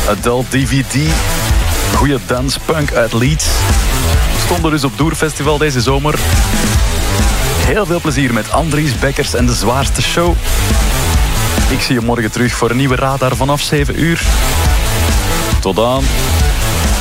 Adult DVD. Goeie dancepunk uit Leeds. We stonden dus op Doerfestival deze zomer. Heel veel plezier met Andries Bekkers en de zwaarste show. Ik zie je morgen terug voor een nieuwe radar vanaf 7 uur. Tot dan.